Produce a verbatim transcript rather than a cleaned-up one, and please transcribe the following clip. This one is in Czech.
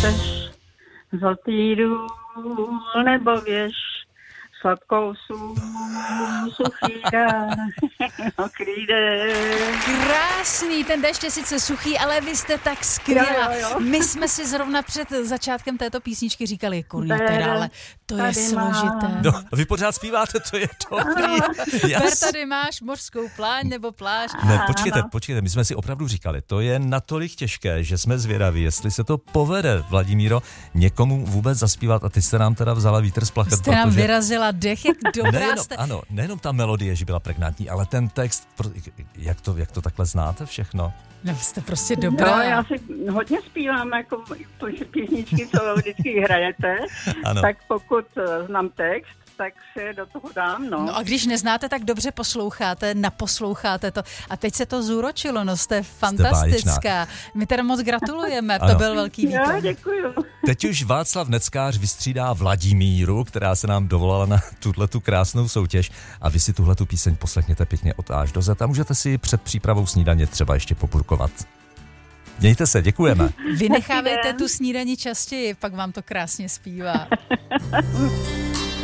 chceš zlatý důl nebo věž, sladkou sůl, suchý dá, mokrý dešť. Krásný, ten déšť je sice suchý, ale vy jste tak skvělá. Jo, jo, jo. My jsme si zrovna před začátkem této písničky říkali, kurňa teda, ale to je složité. No, vy pořád zpíváte, to je dobrý. Per, tady máš mořskou pláň nebo pláž. Ne, počkejte, počkejte, my jsme si opravdu říkali, to je natolik těžké, že jsme zvědaví, jestli se to povede, Vladimíro, někomu vůbec zaspívat a ty jste nám teda vzala vítr z plachet. Jste nám protože... vyrazila dech, jak dobrá nejenom, jste. Ano, nejenom ta melodie, že byla pregnantní, ale ten text, jak to, jak to takhle znáte všechno? No, jste prostě dobrá. No, já si hodně zpívám jako písničky, co vždycky hrajete, Ano. tak pokud znám text, tak se do toho dám, no. No a když neznáte, tak dobře posloucháte, naposloucháte to. A teď se to zúročilo, no jste fantastická. My teda moc gratulujeme, Ano. to byl velký výkon. Já děkuju. Teď už Václav Neckář vystřídá Vladimíru, která se nám dovolala na tuhletu krásnou soutěž a vy si tuhletu píseň poslechněte pěkně od A až do Z a můžete si před přípravou snídaně třeba ještě popurkovat. Mějte se, děkujeme. Vynechávejte tu snídani častěji, pak vám to krásně zpívá.